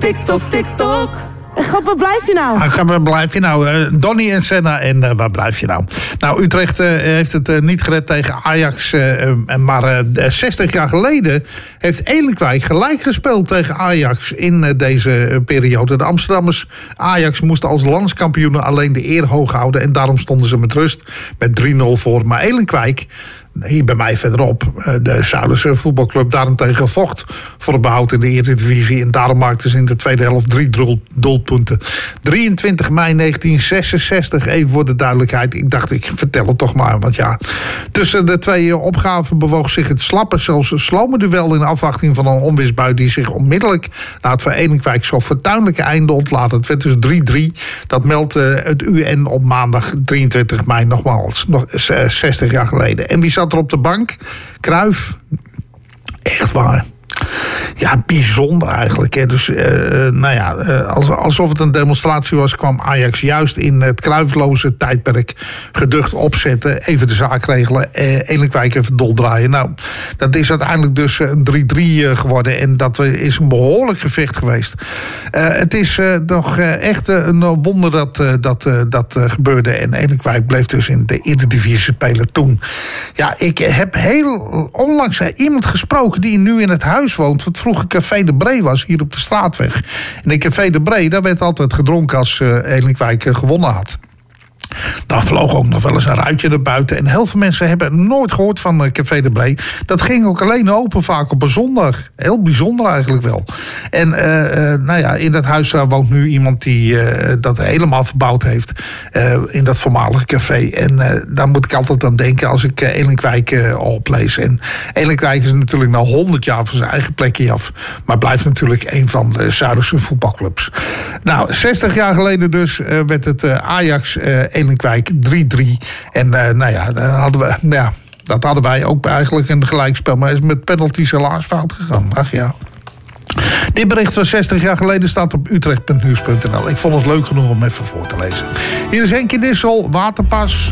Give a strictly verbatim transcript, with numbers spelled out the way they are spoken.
TikTok, TikTok. God, waar blijf je nou? Ah, waar blijf je nou? Uh, Donny en Senna en uh, waar blijf je nou? Nou, Utrecht uh, heeft het uh, niet gered tegen Ajax. Uh, uh, maar uh, zestig jaar geleden heeft Elinkwijk gelijk gespeeld tegen Ajax in uh, deze uh, periode. De Amsterdammers Ajax moesten als landskampioenen alleen de eer hoog houden. En daarom stonden ze met rust met drie nul voor. Maar Elinkwijk, hier bij mij verderop, de Zuiderse voetbalclub, daarentegen vocht voor het behoud in de Eredivisie. En daarom maakten ze in de tweede helft drie doelpunten. drieëntwintig mei negentien zesenzestig, even voor de duidelijkheid. Ik dacht, ik vertel het toch maar. Want ja, tussen de twee opgaven bewoog zich het slappe, zelfs een slome duel in afwachting van een onweersbui die zich onmiddellijk na het voor Elinkwijk zo fortuinlijke einde ontlaat. Het werd dus drie drie. Dat meldt het U N op maandag drieëntwintig mei, nogmaals, nog zestig jaar geleden. En wie zat er op de bank? Cruijff. Echt waar. Ja, bijzonder eigenlijk. Hè. Dus, uh, nou ja, uh, alsof het een demonstratie was, kwam Ajax juist in het Cruijffloze tijdperk geducht opzetten. Even de zaak regelen. Uh, Elinkwijk even doldraaien. Nou, dat is uiteindelijk dus een drie drie geworden. En dat is een behoorlijk gevecht geweest. Uh, het is uh, nog uh, echt uh, een wonder dat uh, dat, uh, dat uh, gebeurde. En Elinkwijk bleef dus in de Eredivisie spelen toen. Ja, ik heb heel onlangs iemand gesproken die nu in het huis woont, wat vroeger Café de Bree was, hier op de Straatweg. En in Café de Bree, daar werd altijd gedronken als uh, Elinkwijk uh, gewonnen had. Daar vloog ook nog wel eens een ruitje naar buiten. En heel veel mensen hebben nooit gehoord van uh, Café de Bree. Dat ging ook alleen open, vaak op een zondag. Heel bijzonder eigenlijk wel. En uh, uh, nou ja, in dat huis uh, woont nu iemand die uh, dat helemaal verbouwd heeft. Uh, in dat voormalige café. En uh, daar moet ik altijd aan denken als ik uh, Elinkwijk uh, oplees. En Elinkwijk is natuurlijk na honderd jaar van zijn eigen plekje af. Maar blijft natuurlijk een van de Zuiderse voetbalclubs. Nou, zestig jaar geleden dus uh, werd het uh, Ajax uh, Elinkwijk drie drie. En uh, nou ja, dat hadden we, nou ja, dat hadden wij ook eigenlijk een gelijkspel. Maar is met penalties helaas fout gegaan. Ach ja. Dit bericht van zestig jaar geleden staat op utrecht punt nieuws punt n l. Ik vond het leuk genoeg om even voor te lezen. Hier is Henkie Dissel, Waterpas.